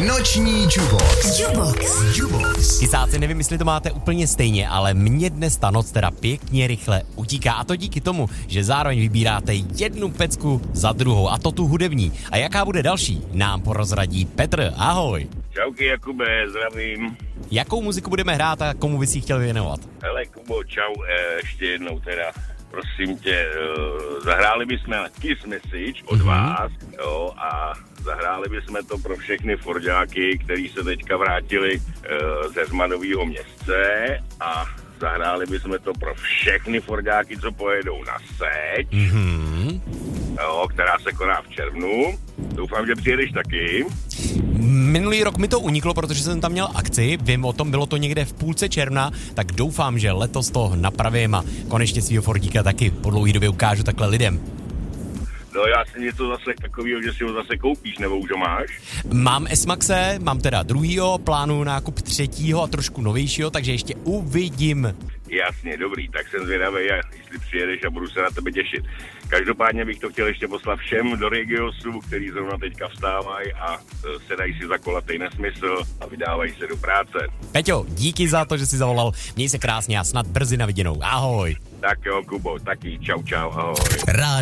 Noční Jubox. Chysáci, nevím, jestli to máte úplně stejně, ale mně dnes ta noc teda pěkně rychle utíká. A to díky tomu, že zároveň vybíráte jednu pecku za druhou, a to tu hudební. A jaká bude další, nám porozradí Petr. Ahoj. Čauky, Jakube, zdravím. Jakou muziku budeme hrát a komu bys ji chtěl věnovat? Hele, Kubo, čau, ještě jednou teda, prosím tě, zahráli bychom Kiss Message od vás, jo, a zahráli bychom to pro všechny forďáky, kteří se teďka vrátili ze Zmanovýho Městce, a zahráli bychom to pro všechny forďáky, co pojedou na Seď, jo, která se koná v červnu. Doufám, že přijedeš taky. Minulý rok mi to uniklo, protože jsem tam měl akci, vím o tom, bylo to někde v půlce června, tak doufám, že letos to napravím a konečně svýho Fordíka taky po dlouhý době ukážu takhle lidem. No, já si něco zase takového, že si ho zase koupíš, nebo už ho máš? Mám S-Maxe, mám teda druhýho, plánuju nákup třetího a trošku novějšího, takže ještě uvidím. Jasně, dobrý, tak jsem zvědavý, jestli přijedeš, a budu se na tebe těšit. Každopádně bych to chtěl ještě poslat všem do Regiosu, který zrovna teďka vstávají a sedají si za kolatej nesmysl a vydávají se do práce. Peťo, díky za to, že jsi zavolal, měj se krásně a snad brzy na viděnou. Ahoj. Tak jo, Kubo, taky čau, ahoj.